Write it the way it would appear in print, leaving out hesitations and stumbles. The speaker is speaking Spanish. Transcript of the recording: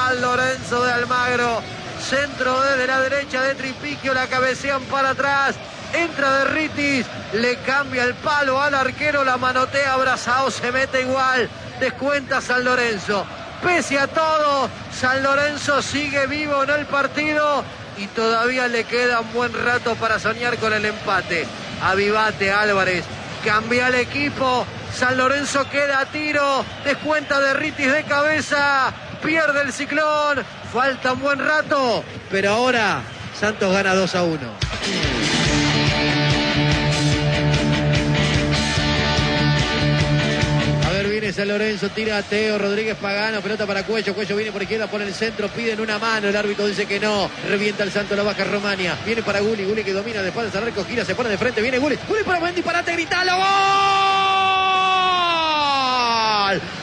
San Lorenzo de Almagro. Centro desde la derecha de Tripiquio, la cabecean para atrás. Entra Derritis, le cambia el palo al arquero, la manotea, Brazao se mete igual. Descuenta San Lorenzo. Pese a todo, San Lorenzo sigue vivo en el partido y todavía le queda un buen rato para soñar con el empate. Avivate, Álvarez, cambia el equipo. San Lorenzo queda a tiro, descuenta Derritis de cabeza, pierde el Ciclón, falta un buen rato, pero ahora Santos gana 2-1. Viene San Lorenzo, tira a Teo, Rodríguez Pagano, pelota para Cuello, Cuello viene por izquierda, pone el centro, piden una mano, el árbitro dice que no, revienta el Santo, la baja Romania, viene para Gulli, Gulli que domina de espaldas al arco, gira, se pone de frente, viene Gulli, Gulli para buen disparate, gritalo, ¡gol!